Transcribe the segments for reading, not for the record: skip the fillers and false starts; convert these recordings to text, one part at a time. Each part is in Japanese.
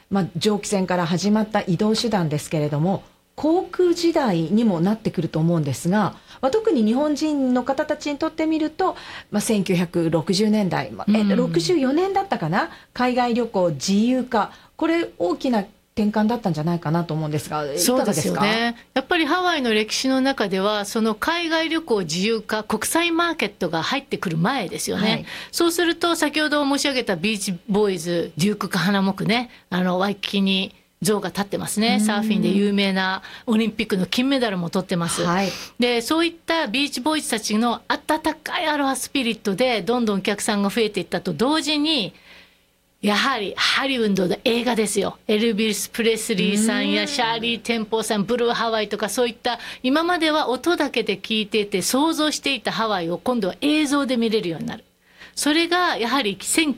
蒸気船から始まった移動手段ですけれども、航空時代にもなってくると思うんですが、特に日本人の方たちにとってみると、1960年代、64年だったかな、海外旅行自由化、これ大きな転換だったんじゃないかなと思うんですが、いかがですか？ そうですよね。やっぱりハワイの歴史の中では、その海外旅行自由化、国際マーケットが入ってくる前ですよね。はい、そうすると、先ほど申し上げたビーチボーイズ、デュークか花木ね、ワイキキに像が立ってますね。サーフィンで有名なオリンピックの金メダルも取ってます。はい、で、そういったビーチボーイズたちの温かいアロハスピリットで、どんどんお客さんが増えていったと同時に、やはりハリウッドの映画ですよ。エルビス・プレスリーさんやシャーリー・テンポーさん、ブルーハワイとか、そういった今までは音だけで聞いていて想像していたハワイを今度は映像で見れるようになる。それがやはり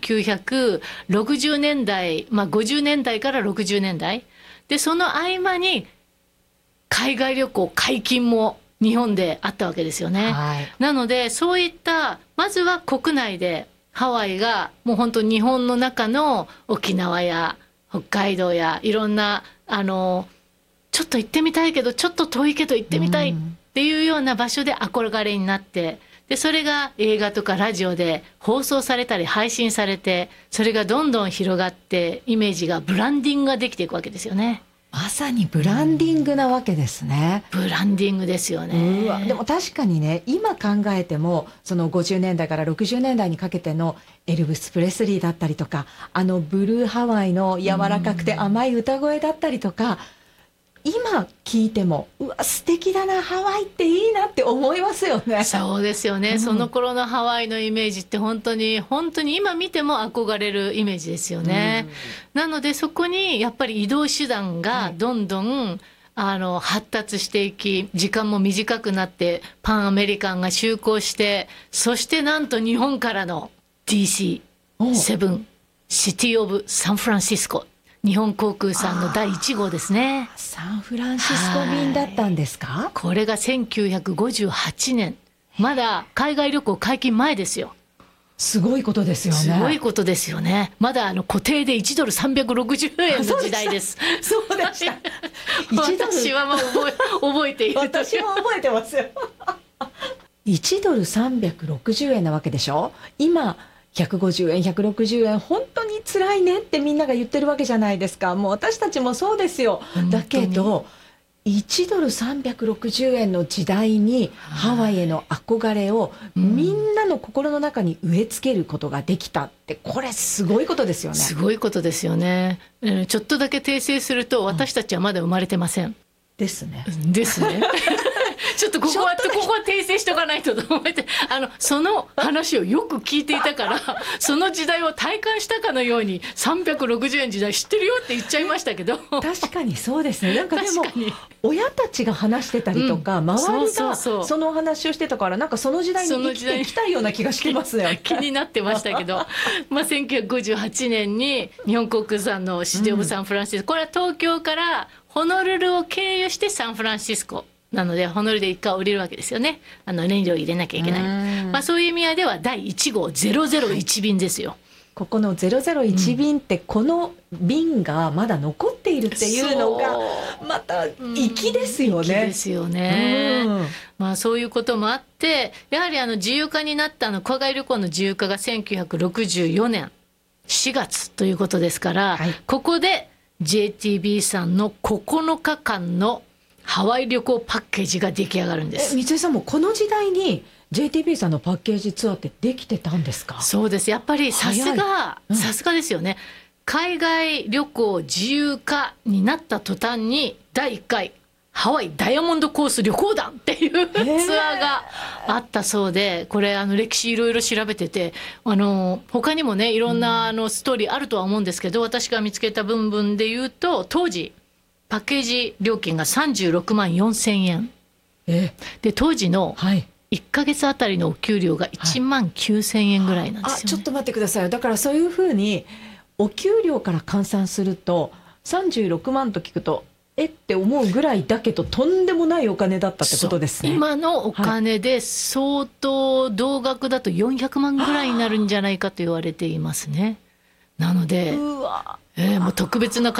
1960年代、50年代から60年代で、その合間に海外旅行解禁も日本であったわけですよね。はい、なのでそういったまずは国内でハワイがもう本当日本の中の沖縄や北海道やいろんなちょっと行ってみたいけどちょっと遠いけど行ってみたいっていうような場所で憧れになって、でそれが映画とかラジオで放送されたり配信されて、それがどんどん広がってイメージがブランディングができていくわけですよね。 まさにブランディングなわけですね。 ブランディングですよね。 でも確かにね、今考えてもその50年代から60年代にかけてのエルヴィス・プレスリーだったりとか、ブルーハワイの柔らかくて甘い歌声だったりとか、今聞いても素敵だな、ハワイっていいなって思いますよね。 そうですよね、その頃のハワイのイメージって本当に今見ても憧れるイメージですよね。なのでそこにやっぱり移動手段がどんどん、発達していき、時間も短くなってパンアメリカンが就航して、そしてなんと日本からの DC7 シティオブサンフランシスコ、日本航空さんの第1号ですね。 サンフランシスコ便だったんですか？ これが1958年、まだ海外旅行解禁前ですよ。 すごいことですよね。 すごいことですよね。まだ固定で1ドル360円の時代です。 そうでした。 私はもう覚えている。 私も覚えてますよ。1ドル360円なわけでしょ。今150円160円本当に辛いねってみんなが言ってるわけじゃないですか。もう私たちもそうですよ。だけど1ドル360円の時代にハワイへの憧れをみんなの心の中に植え付けることができたって、これすごいことですよね。 すごいことですよね。ちょっとだけ訂正すると、私たちはまだ生まれてません。 ですね。 ですね。ちょっとここは訂正しとかないとと思って、その話をよく聞いていたから、その時代を体感したかのように360円時代知ってるよって言っちゃいましたけど。 確かにそうですね。なんかでも親たちが話してたりとか、周りがその話をしてたから、なんかその時代に生きてきたような気がしてますよ。 気になってましたけど、1958年に日本航空さんのシティオブサンフランシスコ、これは東京からホノルルを経由してサンフランシスコなので、ホノルルで一回降りるわけですよね。燃料入れなきゃいけない。そういう意味合いでは第1号001便ですよ。 ここの001便って、この便がまだ残っているっていうのがまた粋ですよね。 粋ですよね。そういうこともあって、やはり自由化になった海外旅行の自由化が1964年4月ということですから、ここで JTB さんの9日間のハワイ旅行パッケージが出来上がるんです。 三井さんもこの時代に JTB さんのパッケージツアーってできてたんですか？ そうです。やっぱりさすがですよね。海外旅行自由化になった途端に第1回ハワイダイヤモンドコース旅行団っていうツアーがあったそうで、これ歴史いろいろ調べてて、他にもねいろんなストーリーあるとは思うんですけど、私が見つけた部分で言うと、当時パッケージ料金が36万4000円で、当時の1ヶ月あたりのお給料が1万9000円ぐらいなんですよね。 ちょっと待ってください。だからそういうふうにお給料から換算すると36万と聞くとって思うぐらいだけど、とんでもないお金だったってことですね。 今のお金で相当同額だと400万ぐらいになるんじゃないかと言われていますね。なのでもう特別な